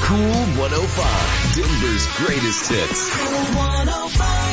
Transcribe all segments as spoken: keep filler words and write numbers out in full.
Cool one oh five, Denver's greatest hits. Cool one oh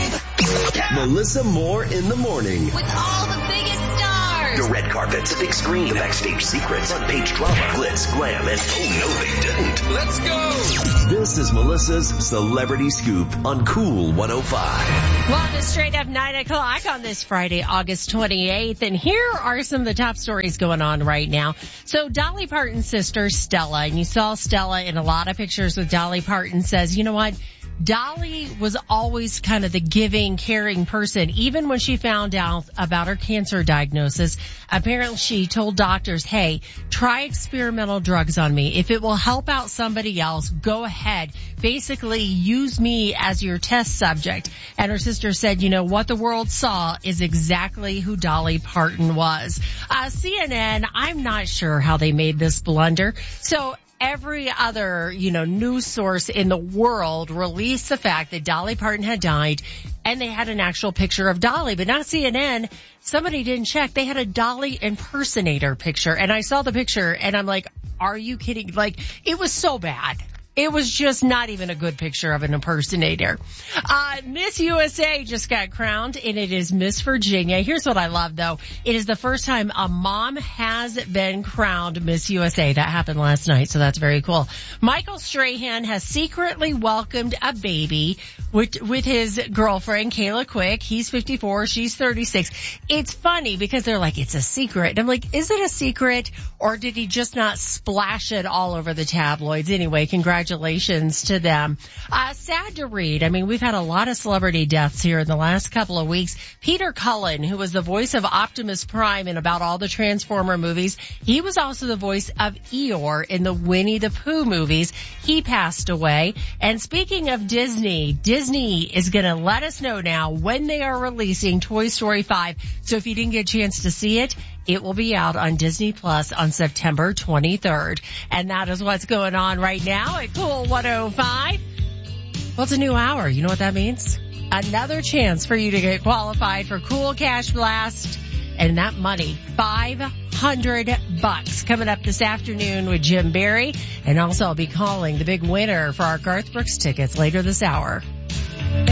five. Melissa Moore in the morning. With all the biggest stars. The red carpet, the big screen, the backstage secrets, front page drama, glitz, glam, and oh no they didn't. Let's go. This is Melissa's Celebrity Scoop on Cool one oh five. Well, it's straight up nine o'clock on this Friday, August twenty-eighth. And here are some of the top stories going on right now. So Dolly Parton's sister, Stella, and you saw Stella in a lot of pictures with Dolly Parton, says, you know what? Dolly was always kind of the giving, caring person. Even when she found out about her cancer diagnosis, apparently she told doctors, hey, try experimental drugs on me. If it will help out somebody else, go ahead. Basically, use me as your test subject. And her sister said, you know, what the world saw is exactly who Dolly Parton was. Uh, C N N, I'm not sure how they made this blunder. So every other, you know, news source in the world released the fact that Dolly Parton had died, and they had an actual picture of Dolly, but not C N N. Somebody didn't check. They had a Dolly impersonator picture, and I saw the picture, and I'm like, are you kidding? Like, it was so bad. It was just not even a good picture of an impersonator. Uh, Miss U S A just got crowned, and it is Miss Virginia. Here's what I love, though. It is the first time a mom has been crowned Miss U S A. That happened last night, so that's very cool. Michael Strahan has secretly welcomed a baby with, with his girlfriend, Kayla Quick. He's fifty-four. She's thirty-six. It's funny because they're like, it's a secret. And I'm like, is it a secret, or did he just not splash it all over the tabloids? Anyway, congratulations. Congratulations to them. Uh, sad to read. I mean, we've had a lot of celebrity deaths here in the last couple of weeks. Peter Cullen, who was the voice of Optimus Prime in about all the Transformer movies, he was also the voice of Eeyore in the Winnie the Pooh movies. He passed away. And speaking of Disney, Disney is going to let us know now when they are releasing Toy Story five. So if you didn't get a chance to see it, it will be out on Disney Plus on September twenty-third. And that is what's going on right now at Cool one oh five. Well, it's a new hour. You know what that means? Another chance for you to get qualified for Cool Cash Blast. And that money, five hundred bucks, coming up this afternoon with Jim Barry. And also I'll be calling the big winner for our Garth Brooks tickets later this hour.